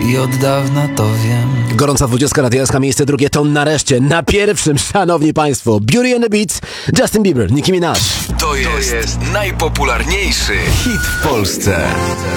i od dawna to wiem. Gorąca 20 Radia SK, miejsce drugie to nareszcie na pierwszym, szanowni państwo, Beauty and the Beats, Justin Bieber, Nicki Minaj. To jest najpopularniejszy hit w Polsce.